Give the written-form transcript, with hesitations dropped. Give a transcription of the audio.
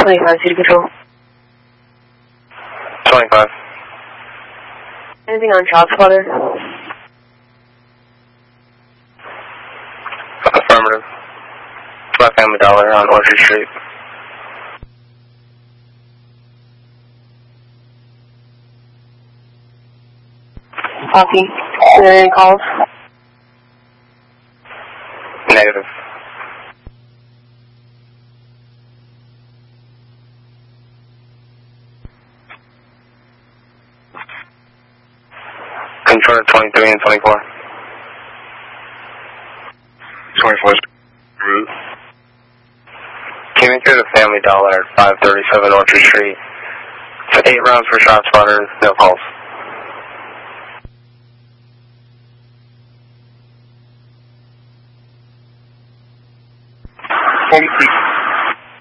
25, City Patrol. 25. Anything on ShotSpotter? Affirmative. My Family Dollar on Orchard Street. Copy. Are there any calls? Negative. Control 23 and 24. 24 route. Came in through the Family Dollar at 537 Orchard Street. It's 8 rounds for ShotSpotter, no calls.